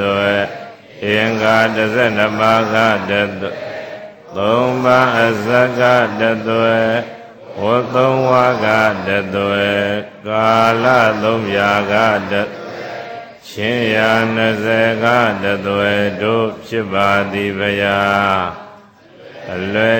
သွေအင်္ဂါ12ပါးကတသွေသုံးပါးအစကတသွေဝတ်သုံးဝါကတသွေကာလ300ကတချင်းရာ20ကတသွေတို့ဖြစ်ပါသည်ဗျာအလွယ်